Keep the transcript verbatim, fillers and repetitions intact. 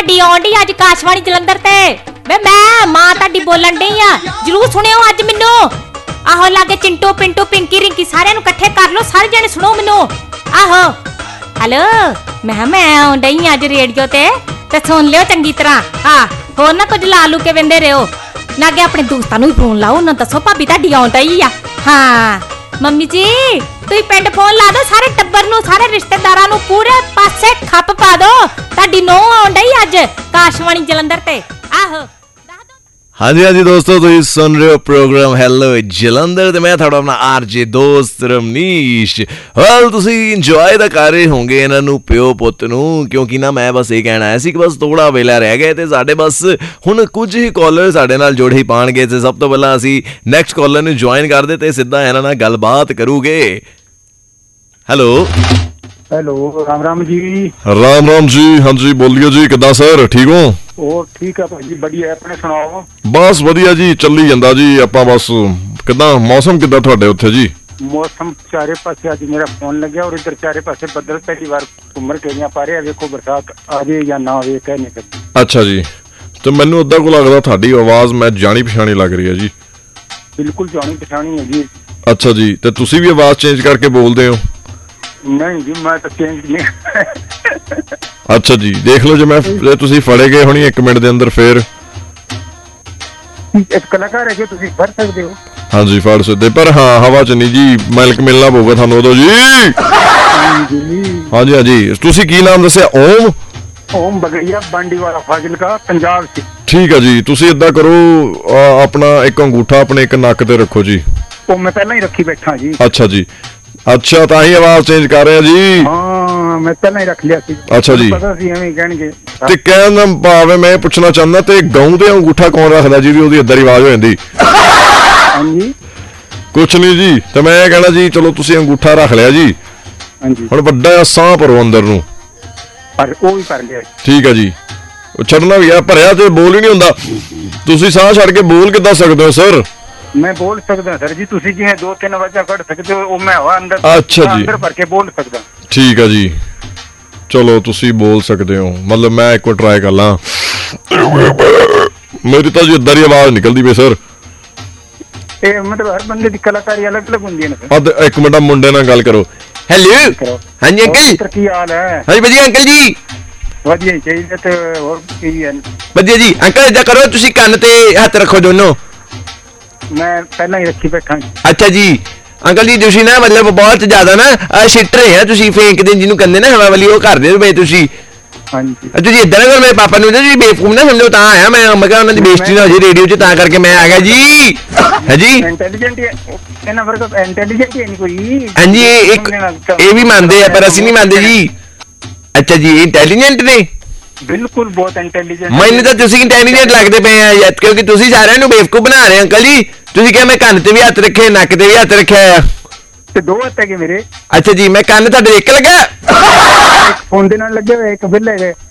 ਤੁਹਾਡੀ ਆਉਂਦੀ ਅੱਜ ਕਾਸ਼ਵਾਣੀ ਜਲੰਧਰ ਤੇ ਵੇ ਮੈਂ ਮਾਂ ਤੁਹਾਡੀ ਬੋਲਣ ਡਈ ਆ ਜਰੂਰ ਸੁਣਿਓ ਅੱਜ ਮੈਨੂੰ ਆਹੋ ਲਾਗੇ ਚਿੰਟੂ ਪਿੰਟੂ ਪਿੰਕੀ ਰਿੰਕੀ ਸਾਰਿਆਂ ਨੂੰ ਇਕੱਠੇ ਕਰ ਲਓ ਸਾਰੇ ਜਣੇ ਸੁਣੋ ਮੈਨੂੰ ਆਹੋ ਹੈਲੋ ਮੈਂ ਮੈਂ ਆਉਂਦੀ ਅੱਜ ਰੇਡੀਓ ਤੇ ਤੇ ਸੁਣ ਲਿਓ ਚੰਗੀ ਤਰ੍ਹਾਂ ਹਾਂ ਹੋਰ ਨਾ ਕੁਝ ਲਾ ਲੂ ਕੇ ਵੰਦੇ ਰਹੋ ਨਾ ਅੱਗੇ ਆਪਣੇ ਦੋਸਤਾਂ ਨੂੰ ਵੀ ਫੋਨ ਲਾਓ ਉਹਨਾਂ ਦੱਸੋ ਭਾਬੀ ਤੁਹਾਡੀ ਆਉਂਦੀ ਆ ਹਾਂ ਮੰਮੀ ਜੀ ਤੁਸੀਂ ਪਿੰਡ ਫੋਨ ਲਾ ਦੋ ਸਾਰੇ ਟੱਬਰ ਨੂੰ ਸਾਰੇ ਰਿਸ਼ਤੇਦਾਰਾਂ ਨੂੰ ਪੂਰੇ ਪਾਸੇ ਖੱਪ ਪਾ ਦੋ ਤੁਹਾਡੀ ਨੋ ਆਉਂਦੀ ਅੱਜ ਕਾਸ਼ਵਾਣੀ ਜਲੰਧਰ ਤੇ ਆਹੋ हाँ जी हाँ जी दोस्तों तुम सुन रहे हो प्रोग्राम हैलो जलंधर ते मैं थोड़ा अपना आरजे दोस्त रमनीश वेल तुम इंजॉय तो कर रहे होंगे इन्हों प्यो पुत नूं क्योंकि ना मैं बस ये कहना है सी कि बस थोड़ा वेला रह गया ते साडे बस हुण कुछ ही कॉलर साडे नाल जुड़ ही पाणगे ते सब तो पहला असी नैक्सट कॉलर नूं ज्वाइन कर दे ते सीधा इन्हां नाल गलबात करूगे हेलो हेलो राम राम जी राम राम जी हाँ जी बोलिए जी किदा सर ठीक हो ਉਹ ਠੀਕ ਆ ਭਾਜੀ ਵਧੀਆ ਆਪਣੇ ਸੁਣਾਓ ਬਸ ਵਧੀਆ ਜੀ ਚੱਲੀ ਜਾਂਦਾ ਜੀ ਆਪਾਂ ਬਸ ਕਿਦਾਂ ਮੌਸਮ ਕਿਦਾਂ ਤੁਹਾਡੇ ਉੱਥੇ ਜੀ ਮੌਸਮ ਚਾਰੇ ਪਾਸੇ ਅੱਜ ਮੇਰਾ ਫੋਨ ਲੱਗਿਆ ਔਰ ਇਧਰ ਚਾਰੇ ਪਾਸੇ ਬੱਦਲ ਪਹਿਲੀ ਵਾਰ ਘੁੰਮਰ ਕੇ ਜਾਂ ਪਾ ਰਿਹਾ ਵੇਖੋ ਬਰਸਾਤ ਆ ਜੇ ਜਾਂ ਨਾ ਆਵੇ ਕਹਿ ਨਹੀਂ ਸਕਦਾ ਅੱਛਾ ਜੀ ਤੇ ਮੈਨੂੰ ਉਦਾਂ ਕੋ ਲੱਗਦਾ ਤੁਹਾਡੀ ਆਵਾਜ਼ ਮੈਂ ਜਾਣੀ ਪਛਾਣੀ ਲੱਗ ਰਹੀ ਹੈ ਜੀ ਬਿਲਕੁਲ ਜਾਣੀ ਪਛਾਣੀ ਹੈ ਜੀ ਅੱਛਾ ਜੀ ਤੇ ਤੁਸੀਂ ਵੀ ਆਵਾਜ਼ ਚੇਂਜ ਕਰਕੇ ਬੋਲਦੇ ਹੋ ਨਹੀਂ ਜੀ ਮੈਂ ਤਾਂ ਚੇਂਜ ਨਹੀਂ ਅੱਛਾ ਜੀ ਦੇਖ ਲਓ ਜੇ ਮੈਂ ਤੁਸੀਂ ਫੜੇ ਗਏ ਹੋਣੀ ਇੱਕ ਮਿੰਟ ਦੇ ਅੰਦਰ ਫੇਰ ਇੱਕ ਕਲਾਕਾਰ ਹੈ ਜੋ ਤੁਸੀਂ ਫੜ ਸਕਦੇ ਹੋ ਹਾਂਜੀ ਫੜ ਸਕਦੇ ਪਰ ਹਾਂ ਹਵਾ ਚ ਨਹੀਂ ਜੀ ਮਿਲਕ ਮਿਲਣਾ ਪਊਗਾ ਤੁਹਾਨੂੰ ਉਦੋਂ ਜੀ ਹਾਂਜੀ ਹਾਂਜੀ ਤੁਸੀਂ ਕੀ ਨਾਮ ਦੱਸਿਆ ਓਮ ਓਮ ਬਗੜੀਆ ਬਾਂਡੀਵਾਲਾ ਫਾਜ਼ਿਲਕਾ ਪੰਜਾਬ ਸੀ ਠੀਕ ਹੈ ਜੀ ਤੁਸੀਂ ਏਦਾਂ ਕਰੋ ਆਪਣਾ ਇੱਕ ਅੰਗੂਠਾ ਆਪਣੇ ਇੱਕ ਨੱਕ ਤੇ ਰੱਖੋ ਜੀ ਉਹ ਮੈਂ ਪਹਿਲਾਂ ਹੀ ਰੱਖੀ ਬੈਠਾ ਜੀ ਅੱਛਾ ਜੀ ਅੱਛਾ ਤਾਂ ਹੀ ਆਵਾਜ਼ ਚੇਂਜ ਕਰ ਰਿਹਾ ਜੀ ਹਾਂ ਮੈਂ ਪਹਿਲਾਂ ਹੀ ਰੱਖ ਲਿਆ ਸੀ ਅੱਛਾ ਜੀ ਪਤਾ ਸੀ ਐਵੇਂ ਕਹਿਣਗੇ ਤੇ ਕਹਿਣ ਦਾ ਭਾਵ ਮੈਂ ਪੁੱਛਣਾ ਚਾਹੁੰਦਾ ਤੇ ਗਊ ਤੇ ਅੰਗੂਠਾ ਕੌਣ ਰੱਖਦਾ ਜਿਹਦੀ ਉਹਦੀ ਇੱਧਰ ਆਵਾਜ਼ ਹੋ ਜਾਂਦੀ ਹਾਂਜੀ ਕੁਛ ਨਹੀਂ ਜੀ ਤੇ ਮੈਂ ਇਹ ਕਹਿਣਾ ਜੀ ਚਲੋ ਤੁਸੀਂ ਅੰਗੂਠਾ ਰੱਖ ਲਿਆ ਜੀ ਹਾਂਜੀ ਹੁਣ ਵੱਡਾ ਸਾਹ ਭਰੋ ਅੰਦਰ ਨੂੰ ਪਰ ਉਹ ਵੀ ਕਰ ਲਿਆ ਠੀਕ ਹੈ ਜੀ ਉਹ ਛੱਡਣਾ ਵੀ ਆ ਭਰਿਆ ਤੇ ਬੋਲ ਹੀ ਨਹੀਂ ਹੁੰਦਾ ਤੁਸੀਂ ਸਾਹ ਛੱਡ ਕੇ ਬੋਲ ਕਿੱਦਾਂ ਸਕਦੇ ਹੋ ਸਰ ਮੈਂ ਬੋਲ ਸਕਦਾ ਸਰ ਜੀ ਤੁਸੀਂ ਜਿਵੇਂ ਦੋ ਤਿੰਨ ਆਵਾਜ਼ਾਂ ਕੱਢ ਸਕਦੇ ਹੋ ਉਹ ਮੈਂ ਹਵਾ ਅੰਦਰ ਅੱਛਾ ਜੀ ਅੰਦਰ ਭਰ ਕੇ ਬੋਲ ਸਕਦਾ ਠੀਕ ਹੈ ਜੀ ਚਲੋ ਤੁਸੀਂ ਬੋਲ ਸਕਦੇ ਹੋ ਮਤਲਬ ਮੈਂ ਇੱਕ ਵਾਰ ਟਰਾਈ ਕਰ ਲਾਂ ਮੇਰੀ ਤਾਂ ਜੀ ਇੱਧਰ ਹੀ ਆਵਾਜ਼ ਨਿਕਲਦੀ ਪਈ ਸਰ ਇਹ ਮਤਲਬ ਹਰ ਬੰਦੇ ਦੀ ਕਲਾਕਾਰੀ ਅਲੱਗ ਅਲੱਗ ਹੁੰਦੀ ਹੈ ਨਾ ਅੱਧ ਇੱਕ ਮਿੰਟ ਮੁੰਡੇ ਨਾਲ ਗੱਲ ਕਰੋ ਹੈਲੋ ਹਾਂਜੀ ਅੰਕਲ ਕੀ ਹਾਲ ਹੈ ਹਾਂਜੀ ਵਧੀਆ ਅੰਕਲ ਜੀ ਵਧੀਆ ਹੀ ਚਾਹੀਦਾ ਤੇ ਹੋਰ ਕੀ ਹੈ ਵਧੀਆ ਜੀ ਅੰਕਲ ਏਦਾਂ ਕਰੋ ਤੁਸੀਂ ਕੰਨ ਤੇ ਹੱਥ ਰੱਖੋ ਦੋਨੋਂ ਮੈਂ ਪਹਿਲਾਂ ਹੀ ਰੱਖੀ ਬੈਠਾ ਅੱਛਾ ਜੀ ਅੰਕਲ ਜੀ ਤੁਸੀਂ ਨਾ ਮਤਲਬ ਬਹੁਤ ਜ਼ਿਆਦਾ ਨਾ ਸ਼ਿੱਟ ਰਹੇ ਆ ਤੁਸੀਂ ਫੇਂਕਦੇ ਜਿਹਨੂੰ ਕਹਿੰਦੇ ਨਾ ਹਵਾ ਵਾਲੀ ਉਹ ਕਰਦੇ ਹੋ ਤੁਸੀਂ ਹਾਂਜੀ ਤੁਸੀਂ ਇਦਾਂ ਨਾ ਕਰੋ ਮੇਰੇ ਪਾਪਾ ਨੂੰ ਤੁਸੀਂ ਬੇਵਕੂਫ ਨਾ ਸਮਝੋ ਤਾਂ ਆਇਆ ਮੈਂ ਮੈਂ ਕਿਹਾ ਉਹਨਾਂ ਦੀ ਬੇਇੱਜ਼ਤੀ ਨਾ ਹੋ ਜੇ ਰੇਡੀਓ 'ਚ ਤਾਂ ਕਰਕੇ ਮੈਂ ਆ ਗਿਆ ਜੀ ਹੈ ਜੀ ਇੰਟੈਲੀਜੈਂਟ ਇਹਨਾਂ ਵਰਗਾ ਇੰਟੈਲੀਜੈਂਟ ਹੀ ਨਹੀਂ ਕੋਈ ਹਾਂਜੀ ਇੱਕ ਇਹ ਵੀ ਮੰਨਦੇ ਆ ਪਰ ਅਸੀਂ ਨਹੀਂ ਮੰਨਦੇ ਜੀ ਅੱਛਾ ਜੀ ਇੰਟੈਲੀਜੈਂਟ ਨੇ ਬਿਲਕੁਲ ਬਹੁਤ ਇੰਟੈਲੀਜੈਂਟ ਮੈਨੂੰ ਤਾਂ ਤੁਸੀਂ ਇੰਟੈਲੀਜੈਂਟ ਲੱਗਦੇ ਪਏ ਆ ਯਾਰ ਕਿਉਂਕਿ ਤੁਸੀਂ ਸਾਰਿਆਂ ਨੂੰ ਬੇਵਕੂਫ ਬਣਾ ਰਹੇ ਅੰਕਲ ਜੀ ਤੁਸੀਂ ਕਿਹਾ ਮੈਂ ਕੰਨ ਤੇ ਵੀ ਹੱਥ ਰੱਖੇ ਨੱਕ ਤੇ ਵੀ ਹੱਥ ਰੱਖਿਆ ਆ ਤੇ ਦੋ ਹੱਥ ਹੈਗੇ ਮੇਰੇ ਅੱਛਾ ਜੀ ਮੈਂ ਕੰਨ ਤੁਹਾਡੇ ਇੱਕ ਲੱਗਾ ਇੱਕ ਫੋਨ ਦੇ ਨਾਲ ਲੱਗੇ ਹੋਏ ਇੱਕ ਬਿੱਲ ਹੈਗੇ